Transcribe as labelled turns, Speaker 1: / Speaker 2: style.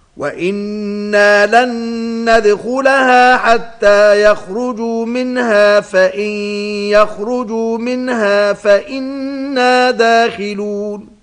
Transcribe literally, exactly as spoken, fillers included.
Speaker 1: وإنا لن ندخلها حتى يخرجوا منها فإن يخرجوا منها فإنا داخلون